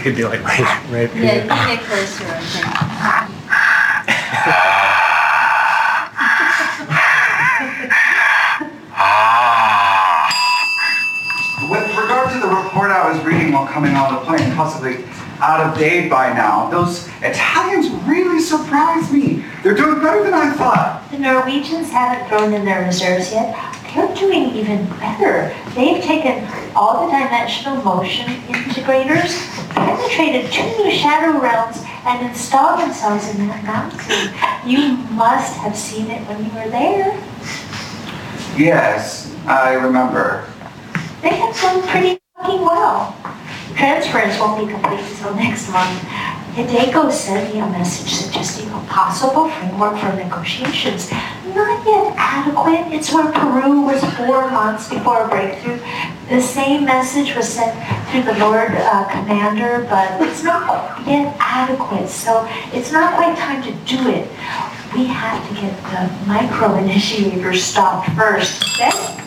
could be like right Yeah, you can get closer, I think. With regard to the report I was reading while coming on the plane, possibly out of date by now, those Italians really surprised me. They're doing better than I thought. The Norwegians haven't thrown in their reserves yet. They're doing even better. They've taken all the dimensional motion integrators, penetrated 2 new shadow realms, and installed themselves in that mountain. You must have seen it when you were there. Yes, I remember. They have done pretty fucking well. Transference won't be complete until next month. Hideko sent me a message suggesting a possible framework for negotiations. Not yet adequate. It's where Peru was 4 months before a breakthrough. The same message was sent through the Lord Commander, but it's not yet adequate, so it's not quite time to do it. We have to get the micro-initiator stopped first. Then